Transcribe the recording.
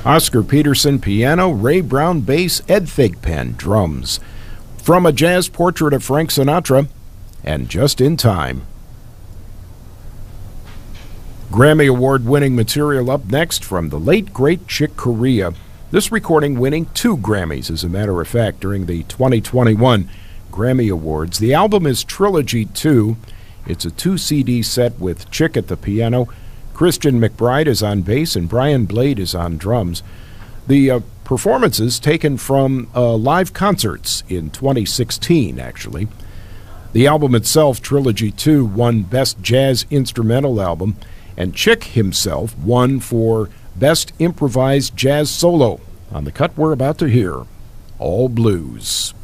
Oscar Peterson, piano. Ray Brown, bass. Ed Thigpen, drums. From a jazz portrait of Frank Sinatra, and Just in Time. Grammy Award-winning material up next from the late, great Chick Corea. This recording winning 2 Grammys, as a matter of fact, during the 2021 Grammy Awards. The album is Trilogy 2. It's a 2-CD set with Chick at the piano. Christian McBride is on bass, and Brian Blade is on drums. The performances taken from live concerts in 2016, actually. The album itself, Trilogy 2, won Best Jazz Instrumental Album, and Chick himself won for Best Improvised Jazz Solo on the cut we're about to hear, All Blues.